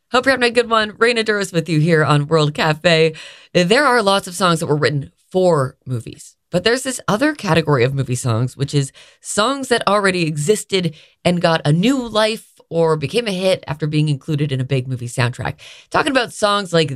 Hope you're having a good one. Raina Duras with you here on World Cafe. There are lots of songs that were written for movies, but there's this other category of movie songs, which is songs that already existed and got a new life or became a hit after being included in a big movie soundtrack. Talking about songs like